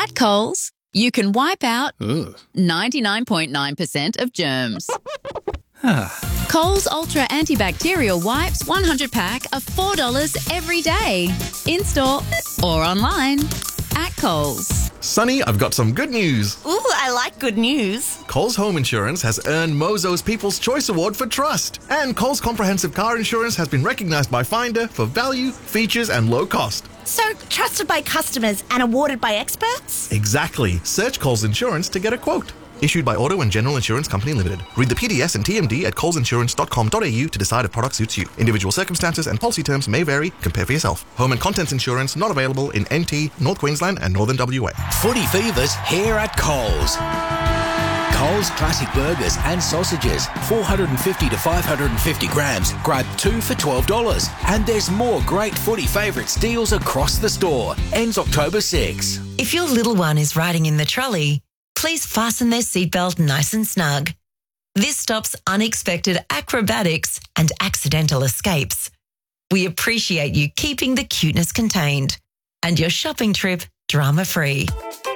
At Coles, you can wipe out 99.9% of germs. Coles Ultra Antibacterial Wipes 100 pack are $4 every day. In-store or online. At Coles. Sonny, I've got some good news. Ooh, I like good news. Coles Home Insurance has earned Mozo's People's Choice Award for trust. And Coles Comprehensive Car Insurance has been recognised by Finder for value, features and low cost. So, trusted by customers and awarded by experts? Exactly. Search Coles Insurance to get a quote. Issued by Auto and General Insurance Company Limited. Read the PDS and TMD at colesinsurance.com.au to decide if product suits you. Individual circumstances and policy terms may vary. Compare for yourself. Home and contents insurance not available in NT, North Queensland and Northern WA. Footy Fever's here at Coles. Coles Classic Burgers and Sausages, 450 to 550 grams. Grab 2 for $12. And there's more great Footy Favourites deals across the store. Ends October 6. If your little one is riding in the trolley, please fasten their seatbelt nice and snug. This stops unexpected acrobatics and accidental escapes. We appreciate you keeping the cuteness contained and your shopping trip drama-free.